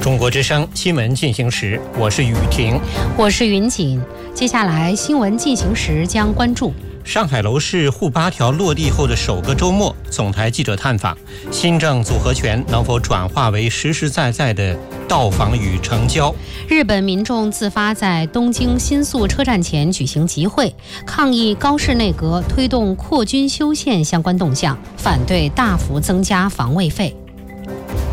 中国之声新闻进行时，我是雨婷， 我是云锦。接下来新闻进行时将关注上海楼市沪8条落地后的首个周末，总台记者探访新政组合拳能否转化为实实在在的到访与成交。 日本民众自发在东京新宿车站前举行集会，抗议高市内阁推动扩军修宪相关动向，反对大幅增加防卫费。